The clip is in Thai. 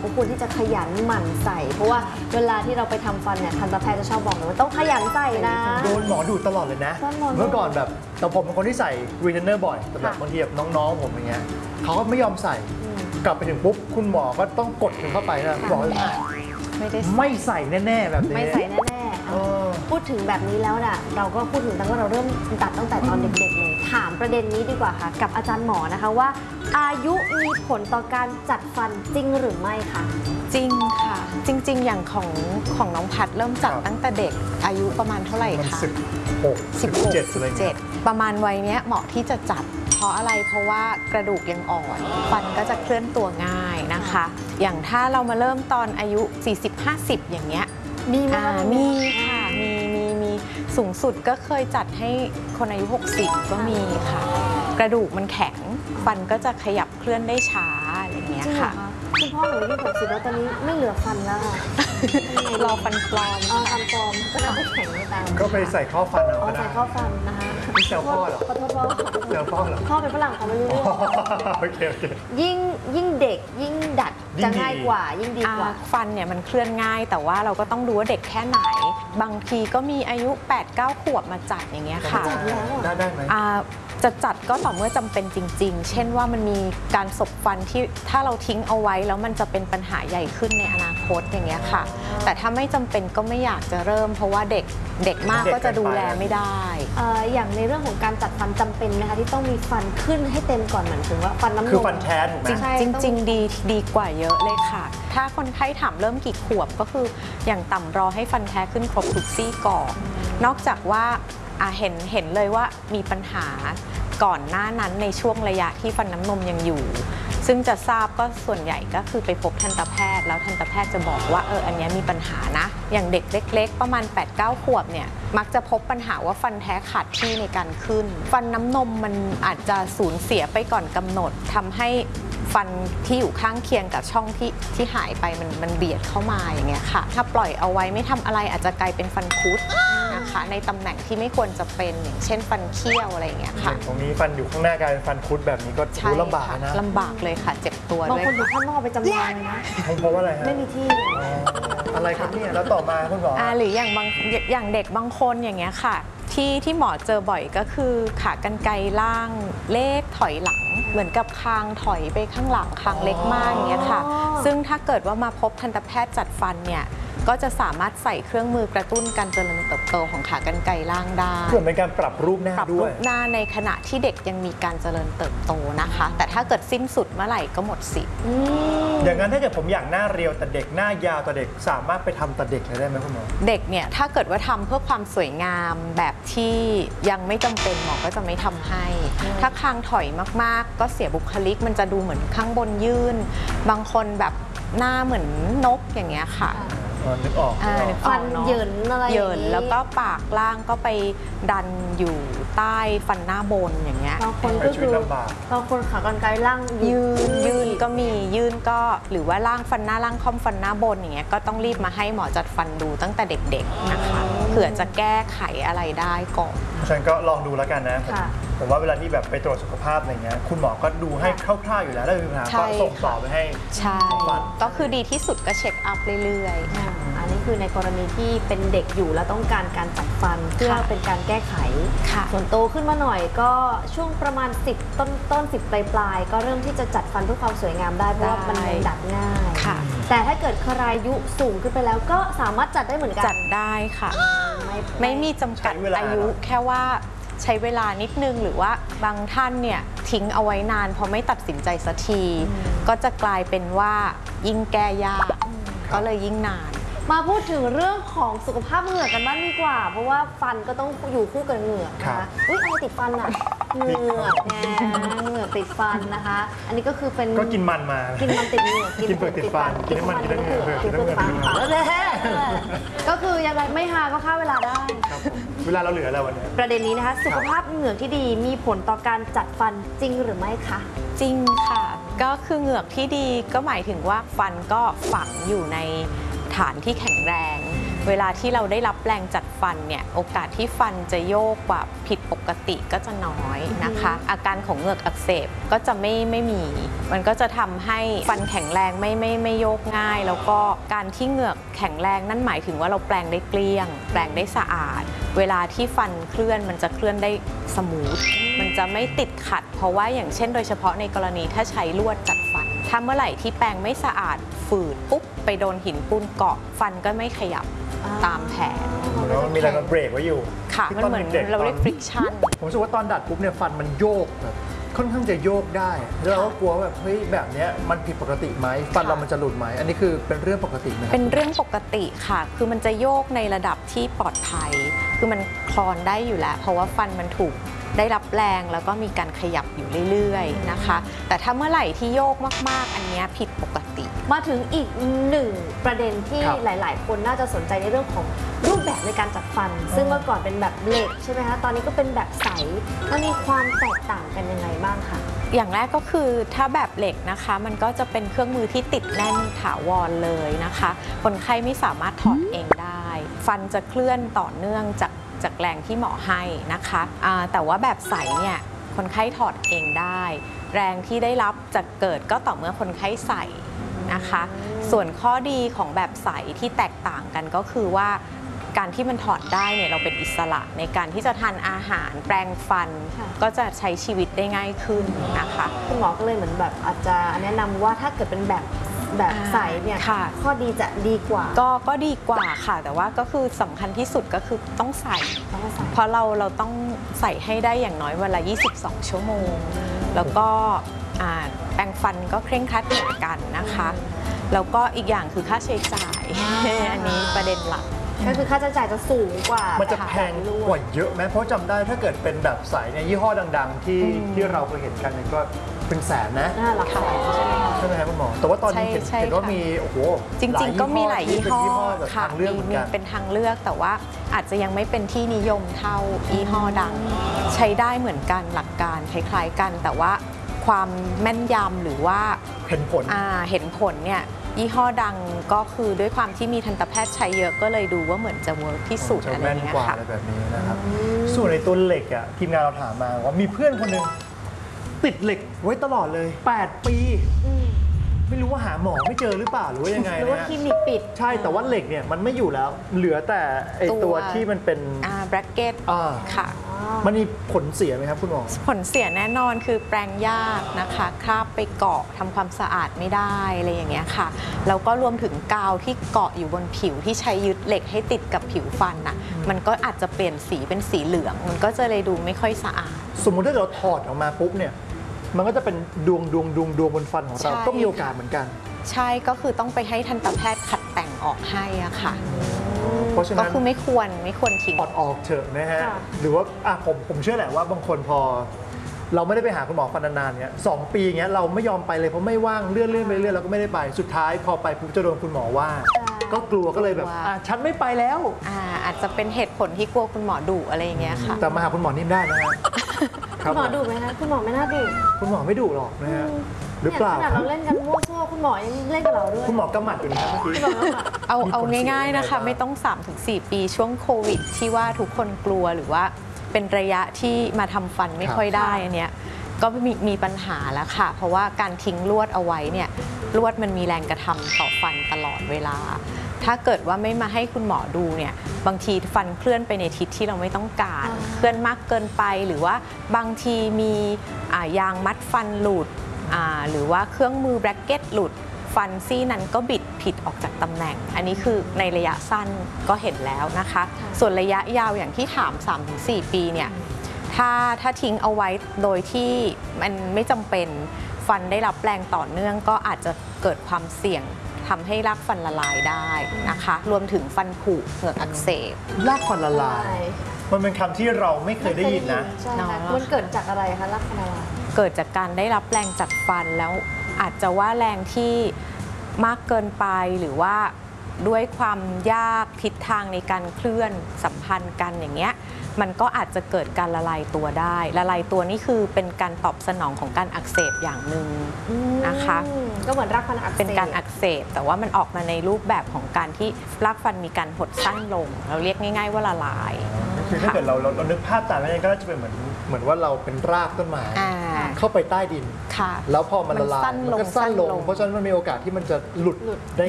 ก็ควรที่จะขยันหมั่นใส่เพราะว่าเวลาที่เราไปทำฟันเนี่ยทันตแพทย์จะชอบบอกเลยว่าต้องขยันใส่นะโดนหมอดูตลอดเลยนะเมื่อก่อนแบบแต่ผมเป็นคนที่ใส่รีเทนเนอร์บ่อยแต่แบบบางทีแบบน้องๆผมอย่างเงี้ยเขาก็ไม่ยอมใส่กลับไปถึงปุ๊บคุณหมอก็ต้องกดถึงเข้าไปนะบอกเลยไม่ใส่แน่ๆแบบนี้ไม่ใส่แน่ๆพูดถึงแบบนี้แล้วน่ะเราก็พูดถึงตั้งว่าเราเริ่มตัดตั้งแต่ตอนเด็กๆเลยถามประเด็นนี้ดีกว่าค่ะกับอาจารย์หมอนะคะว่าอายุมีผลต่อการจัดฟันจริงหรือไม่คะจริงค่ะจริงๆอย่างของน้องพัดเริ่มจัดตั้งแต่เด็กอายุประมาณเท่าไหร่คะ 16 ประมาณวัยนี้เหมาะที่จะจัดเพราะอะไรเพราะว่ากระดูกยังอ่อนฟันก็จะเคลื่อนตัวง่ายนะคะอย่างถ้าเรามาเริ่มตอนอายุ40-50อย่างเงี้ยมีค่ะมีสูงสุดก็เคยจัดให้คนอายุ60ก็มีค่ะกระดูกมันแข็งฟันก็จะขยับเคลื่อนได้ช้าอะไรอย่างเงี้ยค่ะคุณพ่อหนูอายุ60แล้วตอนนี้ไม่เหลือฟันแล้วรอฟันปลอมฟันปลอมก็น่าจะแข็งตามก็ไปใส่ข้อฟันเอาใส่ข้อฟันนะคะนี่แซวพ่อเหรอขอโทษพ่อแซวพ่อเหรอพ่อเป็นฝรั่งเขาไม่รู้เรื่องโอเคยิ่งเด็กยิ่งดัดจะง่ายกว่ายิ่งดีกว่าฟันเนี่ยมันเคลื่อนง่ายแต่ว่าเราก็ต้องดูว่าเด็กแค่ไหนบางทีก็มีอายุ 8-9 ขวบมาจัดอย่างเงี้ยค่ะได้ไหมจะจัดก็ต่อเมื่อจำเป็นจริงๆเช่นว่ามันมีการสบฟันที่ถ้าเราทิ้งเอาไว้แล้วมันจะเป็นปัญหาใหญ่ขึ้นในอนาคตอย่างเงี้ยค่ะแต่ถ้าไม่จำเป็นก็ไม่อยากจะเริ่มเพราะว่าเด็กมากก็จะดูแลไม่ได้อย่างในเรื่องของการจัดฟันจำเป็นไหมคะที่ต้องมีฟันขึ้นให้เต็มก่อนเหมือนถึงว่าฟันน้ำนมคือฟันแท้ถูกไหมจริงดีกว่าเยอะเลยค่ะถ้าคนไข้ถามเริ่มกี่ขวบก็คืออย่างต่ำรอให้ฟันแท้ขึ้นครบทุกซี่ก่อนนอกจากว่าเห็นเลยว่ามีปัญหาก่อนหน้านั้นในช่วงระยะที่ฟันน้ำนมยังอยู่ซึ่งจะทราบก็ส่วนใหญ่ก็คือไปพบทันตแพทย์แล้วทันตแพทย์จะบอกว่าอันนี้มีปัญหานะอย่างเด็กเล็กๆประมาณ 8-9 ขวบเนี่ยมักจะพบปัญหาว่าฟันแท้ขาดที่ในการขึ้นฟันน้ำนมมันอาจจะสูญเสียไปก่อนกำหนดทำให้ฟันที่อยู่ข้างเคียงกับช่องที่หายไปมันเบียดเข้ามาอย่างเงี้ยค่ะถ้าปล่อยเอาไว้ไม่ทำอะไรอาจจะกลายเป็นฟันคุดนะคะในตำแหน่งที่ไม่ควรจะเป็นอย่างเช่นฟันเคี้ยวอะไรอย่างเงี้ยค่ะตรงนี้ฟันอยู่ข้างหน้ากลายเป็นฟันคุดแบบนี้ก็รู้ลำบากนะลำบากเลยค่ะเจ็บตัวด้วยบางคนอยู่ข้างนอกไปจำวันนะเพราะว่าอะไรฮะไม่มีที่อะไรครับเนี่ยแล้วต่อมาคุณหมอหรืออย่างเด็กบางคนอย่างเงี้ยค่ะที่หมอเจอบ่อยก็คือขากรรไกรล่างเลขถอยหลังเหมือนกับคางถอยไปข้างหลังคางเล็กมากอย่างเงี้ยค่ะซึ่งถ้าเกิดว่ามาพบทันตแพทย์จัดฟันเนี่ยก็จะสามารถใส่เครื่องมือกระตุ้นการเจริญเติบโตของขากรรไกรล่างได้ส่วนในการปรับรูปหน้าด้วยปรับรูปหน้าในขณะที่เด็กยังมีการเจริญเติบโตนะคะแต่ถ้าเกิดสิ้นสุดเมื่อไหร่ก็หมดสิทธิ์อย่างนั้นถ้าเกิดผมอยากหน้าเรียวแต่เด็กหน้ายาวแต่เด็กสามารถไปทำแต่เด็กเลยได้ไหมคุณหมอเด็กเนี่ยถ้าเกิดว่าทำเพื่อความสวยงามแบบที่ยังไม่จำเป็นหมอก็จะไม่ทำให้ถ้าคางถอยมากๆก็เสียบุคลิกมันจะดูเหมือนข้างบนยื่นบางคนแบบหน้าเหมือนนกอย่างเงี้ยค่ะนึกออกฟันเหยินอะไรเหยินแล้วก็ปากล่างก็ไปดันอยู่ใต้ฟันหน้าบนอย่างเงี้ยบางคนก็คือบางคนขากรรไกรล่างยืนก็มียื่นก็หรือว่าล่างฟันหน้าล่างค่อมฟันหน้าบนอย่างเงี้ยก็ต้องรีบมาให้หมอจัดฟันดูตั้งแต่เด็กๆนะคะเผื่อจะแก้ไขอะไรได้ก่อนฉันก็ลองดูแล้วกันนะผมว่าเวลาที่แบบไปตรวจสุขภาพอะไรเงี้ยคุณหมอก็ดูให้คร่าวๆอยู่แล้วได้มีปัญหาก็ส่งต่อไปให้ใช่ก็คือดีที่สุดก็เช็คอัพเรื่อยๆอันนี้คือในกรณีที่เป็นเด็กอยู่แล้วต้องการการจัดฟันเพื่อเป็นการแก้ไขส่วนโตขึ้นมาหน่อยก็ช่วงประมาณ10ต้น10ปลายก็เริ่มที่จะจัดฟันเพื่อความสวยงามได้เพราะว่ามันดัดง่ายแต่ถ้าเกิดใครอายุสูงขึ้นไปแล้วก็สามารถจัดได้เหมือนกันจัดได้ค่ะไม่มีจำกัดอายุแค่ว่าใช้เวลานิดนึงหรือว่าบางท่านเนี่ยทิ้งเอาไว้นานพอไม่ตัดสินใจสักทีก็จะกลายเป็นว่ายิ่งแก้ยากก็เลยยิ่งนานมาพูดถึงเรื่องของสุขภาพเหงือกกันบ้างดีกว่าเพราะว่าฟันก็ต้องอยู่คู่กับเหงือกนะคะอะไรติดฟันอ่ะเหงือกไงเหงือกติดฟันนะคะอันนี้ก็คือเป็นก็กินมันมากินมันติดเหงือกกินเปลือกติดฟันกินน้ำมันกินเหงือกกินน้ำเหงือกก็คือยังไงไม่หาก็ฆ่าเวลาได้เวลาเราเหลือแล้ววันนี้ประเด็นนี้นะคะสุขภาพเหงือกที่ดีมีผลต่อการจัดฟันจริงหรือไม่คะจริงค่ะก็คือเหงือกที่ดีก็หมายถึงว่าฟันก็ฝังอยู่ในฐานที่แข็งแรงเวลาที่เราได้รับแรงจัดฟันเนี่ยโอกาสที่ฟันจะโยกแบบผิดปกติก็จะน้อยนะคะ อาการของเหงือกอักเสบก็จะไม่มี มันก็จะทำให้ฟันแข็งแรงไม่โยกง่าย แล้วก็การที่เหงือกแข็งแรงนั่นหมายถึงว่าเราแปรงได้เกลี้ยง แปรงได้สะอาด เวลาที่ฟันเคลื่อนมันจะเคลื่อนได้สมูทมันจะไม่ติดขัด เพราะว่าอย่างเช่นโดยเฉพาะในกรณีถ้าใช้ลวดจัดฟันถ้าเมื่อไหร่ที่แปรงไม่สะอาดฝืดปุ๊บไปโดนหินปูนเกาะฟันก็ไม่ขยับตามแผนแล้วมันมีอะไรมาเบรกไว้อยู่ค่ะมันเหมือนเราเรียก friction ผมรู้สึกว่าตอนดัดปุ๊บเนี่ยฟันมันโยกแบบค่อนข้างจะโยกได้แล้วเราก็กลัวว่าแบบเฮ้ยแบบเนี้ยมันผิดปกติไหมฟันเรามันจะหลุดไหมอันนี้คือเป็นเรื่องปกติไหมครับเป็นเรื่องปกติค่ะ คือมันจะโยกในระดับที่ปลอดภัย คือมันคลอนได้อยู่แล้ว เพราะว่าฟันมันถูกได้รับแรงแล้วก็มีการขยับอยู่เรื่อยๆนะคะ แต่ถ้าเมื่อไหร่ที่โยกมากๆ อันเนี้ยผิดปกติมาถึงอีกหนึ่งประเด็นที่ครับหลาย ๆ คนน่าจะสนใจในเรื่องของรูปแบบในการจัดฟัน ซึ่งเมื่อก่อนเป็นแบบเหล็กใช่ไหมคะ ตอนนี้ก็เป็นแบบใสมันมีความแตกต่างกันยังไงบ้างคะอย่างแรกก็คือถ้าแบบเหล็กนะคะ มันก็จะเป็นเครื่องมือที่ติดแน่นถาวรเลยนะคะ คนไข้ไม่สามารถถอดเองได้ ฟันจะเคลื่อนต่อเนื่องจากแรงที่หมอให้นะคะแต่ว่าแบบใสเนี่ยคนไข้ถอดเองได้ แรงที่ได้รับจะเกิดก็ต่อเมื่อคนไข้ใส่นะคะ ส่วนข้อดีของแบบใสที่แตกต่างกันก็คือว่าการที่มันถอดได้เนี่ยเราเป็นอิสระในการที่จะทานอาหารแปรงฟัน ก็จะใช้ชีวิตได้ง่ายขึ้นนะคะคุณหมอก็เลยเหมือนแบบอาจจะแนะนำว่าถ้าเกิดเป็นแบบใสเนี่ยค่ะข้อดีจะดีกว่าก็ดีกว่าค่ะ แต่ว่าก็คือสำคัญที่สุดก็คือต้องใส่ต้องใส่เพราะเราต้องใส่ให้ได้อย่างน้อยวันละ22 ชั่วโมง แล้วก็แปรงฟันก็เคร่งครัดเหมือนกันนะคะ แล้วก็อีกอย่างคือค่าใช้จ่าย อันนี้ประเด็นหลักก็คือค่าใช้จ่ายจะสูงกว่ามันจะแพงกว่าเยอะไหมเพราะจำได้ถ้าเกิดเป็นแบบใสเนี่ยยี่ห้อดังๆ ที่เราเคยเห็นกันเนี่ยก็เป็นแสนนะหลักแสนใช่ไหมคะใช่ไหมครับคุณหมอแต่ว่าตอนนี้ใช่เห็นว่าค่ะมีโอ้โหจริงๆก็มีหลายยี่ห้อที่เป็นยี่ห้อแบบค่ะทางเลือกเหมือนมีกันเป็นทางเลือกแต่ว่าอาจจะยังไม่เป็นที่นิยมเท่ายี่ห้อดัง ใช้ได้เหมือนกันหลักการคล้ายๆกัน แต่ว่าความแม่นยำหรือว่าเห็นผลเห็นผลเนี่ยยี่ห้อดังก็คือด้วยความที่มีทันตแพทย์ใช้เยอะก็เลยดูว่าเหมือนจะเวิร์กที่สุดจะอะไรแม่นเงี้กยว่าค่ะอะไรแบบนี้นะครับ ส่วนในตัวเหล็กอ่ะทีมงานเราถามมาว่ามีเพื่อนคนหนึ่งติดเหล็กไว้ตลอดเลย 8 ปี ไม่รู้ว่าหาหมอไม่เจอหรือเปล่าหรือว่ายังไงหรือว่านะคลินิกปิดใช่แต่ว่าเหล็กเนี่ยมันไม่อยู่แล้ว เหลือแต่ไอตัวตัวที่มันเป็นแบรกเก็ตอ่าค่ะมันมีผลเสียไหมครับคุณหมอผลเสียแน่นอนคือแปรงยากนะคะคราบไปเกาะทำความสะอาดไม่ได้อะไรอย่างเงี้ยค่ะแล้วก็รวมถึงกาวที่เกาะอยู่บนผิวที่ใช้ยึดเหล็กให้ติดกับผิวฟันน่ะมันก็อาจจะเปลี่ยนสีเป็นสีเหลือง มันก็จะเลยดูไม่ค่อยสะอาดสมมุติถ้าเราถอดออกมาปุ๊บเนี่ยมันก็จะเป็นดวงบนฟันของเราใช่ก็มีโอกาสเหมือนกันใช่ก็คือต้องไปให้ทันตแพทย์ขัดแต่งออกให้อะค่ะเพราะฉะก็นั้นคือไม่ควรทิ้งถอดออกเถอะนะฮะค่ะหรือว่าผมเชื่อแหละว่าบางคนพอ เราไม่ได้ไปหาคุณหมอฟันนานๆเนี่ย2 ปีเงี้ยเราไม่ยอมไปเลยเพราะไม่ว่างเลื่อนไปเรื่อยเราก็ไม่ได้ไปสุดท้ายพอไปปุ๊บจะโดนคุณหมอว่า ก็กลัวก็เลยแบบกลัวฉันไม่ไปแล้วอาจจะเป็นเหตุผลที่กลัวคุณหมอดุอะไรอย่างเงี้ยค่ะแต่มาหาคุณหมอนิ่มได้นะฮะคุณหมอดุไหมคะคุณหมอไม่น่าดุคุณหมอไม่ดุหรอกนะฮะหรือเปล่านี่ยขนาดเราเล่นกันมั่วซั่วคุณหมอยังเล่นกับเราด้วยคุณหมอกำหมัดอยู่นะครับเมื่อกี้คุณหมอกำหมัดเอามีผลเสียง่ายๆนะคะยังไงบ้างไม่ต้อง 3-4 ปีช่วงโควิด ที่ว่าทุกคนกลัวหรือว่าเป็นระยะที่มาทำฟันไม่ค่อยได้อันเนี้ยก็มีปัญหาแล้วค่ะ เพราะว่าการทิ้งลวดเอาไว้เนี่ยลวดมันมีแรงกระทำต่อฟันตลอดเวลา ถ้าเกิดว่าไม่มาให้คุณหมอดูเนี่ยบางทีฟันเคลื่อนไปในทิศที่เราไม่ต้องการ เคลื่อนมากเกินไปหรือว่าบางทีมียางมัดฟันหลุดหรือว่าเครื่องมือแบรกเก็ตหลุด ฟันซี่นั้นก็บิดผิดออกจากตำแหน่ง อันนี้คือในระยะสั้นก็เห็นแล้วนะคะ ส่วนระยะยาวอย่างที่ถาม 3-4 ปีเนี่ยถ้าทิ้งเอาไว้โดยที่มันไม่จำเป็นฟันได้รับแรงต่อเนื่องก็อาจจะเกิดความเสี่ยงทำให้รากฟันละลายได้นะคะ รวมถึงฟันผุเหงือกอักเสบลากฟันละลายใช่มันเป็นคำที่เราไม่เคยได้ยินนะใช่ค่ะเนาะมันเกิดจากอะไรคะลักษณะอะไรเกิดจากการได้รับแรงจัดฟันแล้วอาจจะว่าแรงที่มากเกินไปหรือว่าด้วยความยากทิศทางในการเคลื่อนสัมพันธ์กันอย่างเงี้ยมันก็อาจจะเกิดการละลายตัวได้ละลายตัวนี่คือเป็นการตอบสนองของการอักเสบอย่างหนึ่งนะคะก็เหมือนรากฟันอักเสบเป็นการอักเสบแต่ว่ามันออกมาในรูปแบบของการที่รากฟันมีการหดสั้นลง เราเรียกง่ายๆว่าละลายคือถ้าเกิดเรานึกภาพตามนั้นก็น่าจะเป็นเหมือนว่าเราเป็นรากต้นไม้อ่าเข้าไปใต้ดินค่ะแล้วพอมันละลายมันสั้นลงมันก็สั้นลงสั้นลงเพราะฉะนั้นมันมีโอกาสที่มันจะหลุดได้